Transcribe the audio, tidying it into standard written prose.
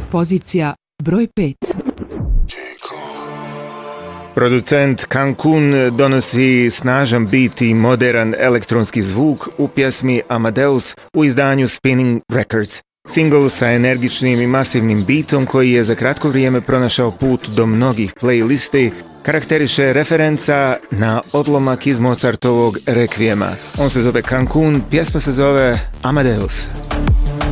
Pozicija broj 5. Producent Cancun donosi snažan beat i moderan elektronski zvuk u pjesmi Amadeus u izdanju Spinning Records. Single sa energičnim i masivnim beatom koji je za kratko vrijeme pronašao put do mnogih playlisti karakteriše referenca na odlomak iz Mozartovog Rekvijema. On se zove Cancun, pjesma se zove Amadeus.